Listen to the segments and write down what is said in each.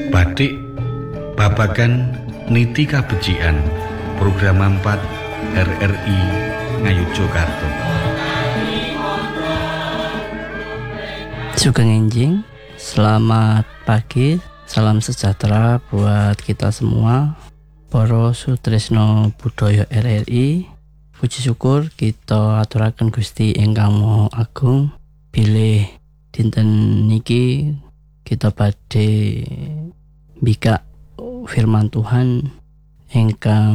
Batik babagan niti kabecikan program 4 RRI Ngayogyakarta. Sugeng Enjing, selamat pagi, salam sejahtera buat kita semua. Para sutresna budaya RRI, puji syukur kita aturaken Gusti ingkang Maha Agung bilih dinten niki kita badhe mbikak firman Tuhan ingkang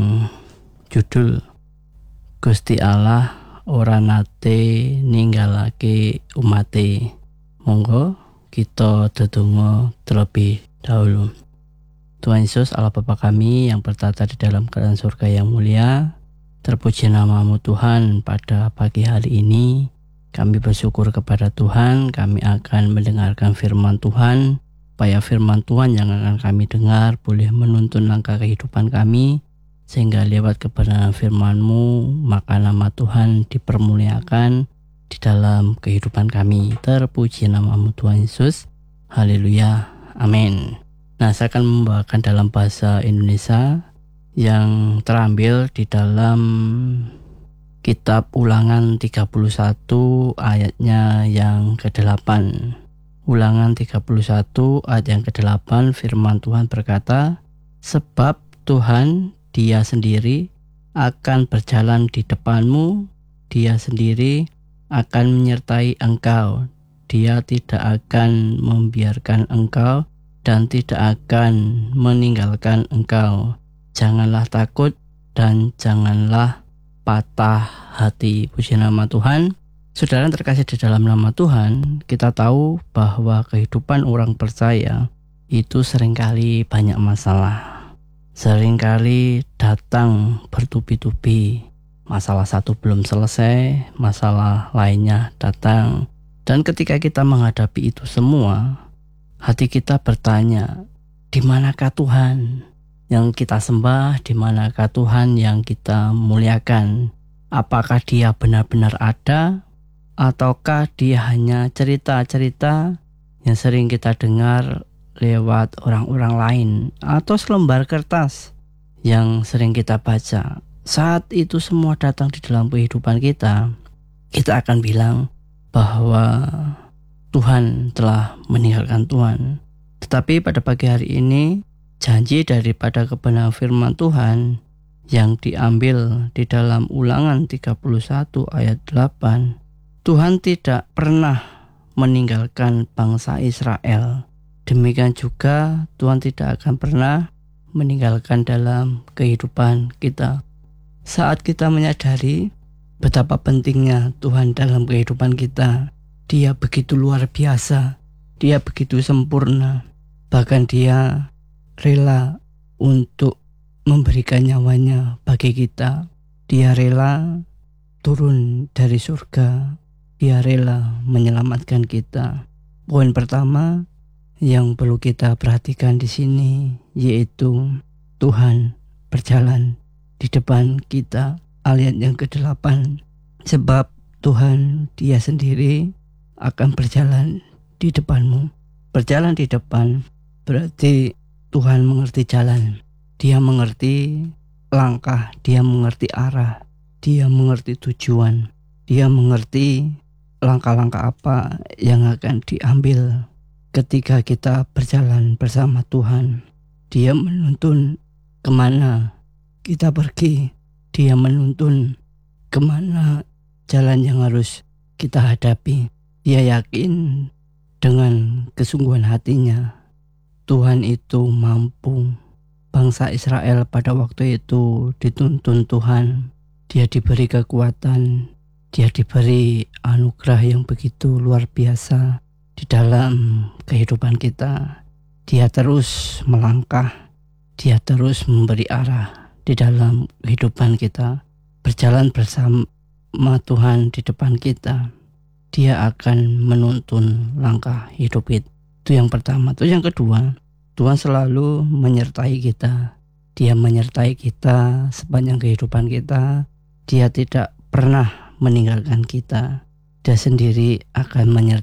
judul Gusti Allah ora nate ninggalake umate. Monggo kita ndedonga terlebih dahulu. Tuhan Yesus Allah Bapa kami yang bertata di dalam kerajaan surga yang mulia, terpuji nama-Mu Tuhan. Pada pagi hari ini kami bersyukur kepada Tuhan, kami akan mendengarkan firman Tuhan, supaya firman Tuhan yang akan kami dengar boleh menuntun langkah kehidupan kami, sehingga lewat kebenaran firman-Mu maka nama Tuhan dipermuliakan di dalam kehidupan kami. Terpuji nama-Mu Tuhan Yesus. Haleluya. Amin. Nah, saya akan membawakan dalam bahasa Indonesia yang terambil di dalam kitab Ulangan 31 ayatnya yang ke-8. Ulangan 31 ayat yang ke-8, firman Tuhan berkata, sebab Tuhan Dia sendiri akan berjalan di depanmu, Dia sendiri akan menyertai engkau, Dia tidak akan membiarkan engkau dan tidak akan meninggalkan engkau. Janganlah takut dan janganlah patah hati. Puji nama Tuhan. Saudara terkasih di dalam nama Tuhan, kita tahu bahwa kehidupan orang percaya itu seringkali banyak masalah. Seringkali datang bertubi-tubi. Masalah satu belum selesai, masalah lainnya datang. Dan ketika kita menghadapi itu semua, hati kita bertanya, di manakah Tuhan yang kita sembah, di manakah Tuhan yang kita muliakan? Apakah Dia benar-benar ada, ataukah Dia hanya cerita-cerita yang sering kita dengar lewat orang-orang lain, atau selembar kertas yang sering kita baca? Saat itu semua datang di dalam kehidupan kita, kita akan bilang bahwa Tuhan telah meninggalkan Tuhan. Tetapi pada pagi hari ini, janji daripada kebenaran firman Tuhan yang diambil di dalam Ulangan 31 ayat 8, Tuhan tidak pernah meninggalkan bangsa Israel. Demikian juga Tuhan tidak akan pernah meninggalkan dalam kehidupan kita. Saat kita menyadari betapa pentingnya Tuhan dalam kehidupan kita, Dia begitu luar biasa, Dia begitu sempurna, bahkan Dia rela untuk memberikan nyawanya bagi kita. Dia rela turun dari surga, Dia rela menyelamatkan kita. Poin pertama yang perlu kita perhatikan di sini yaitu Tuhan berjalan di depan kita. Ayat yang ke-8, sebab Tuhan Dia sendiri akan berjalan di depanmu. Berjalan di depan berarti Tuhan mengerti jalan, Dia mengerti langkah, Dia mengerti arah, Dia mengerti tujuan, Dia mengerti langkah-langkah apa yang akan diambil ketika kita berjalan bersama Tuhan. Dia menuntun kemana kita pergi, Dia menuntun kemana jalan yang harus kita hadapi. Dia yakin dengan kesungguhan hatinya Tuhan itu mampu. Bangsa Israel pada waktu itu dituntun Tuhan. Dia diberi kekuatan, Dia diberi anugerah yang begitu luar biasa di dalam kehidupan kita. Dia terus melangkah, Dia terus memberi arah di dalam kehidupan kita. Berjalan bersama Tuhan di depan kita, Dia akan menuntun langkah hidup kita. Itu yang pertama. Itu yang kedua, Tuhan selalu menyertai kita. Dia menyertai kita sepanjang kehidupan kita. Dia tidak pernah meninggalkan kita. Dia sendiri akan menyertai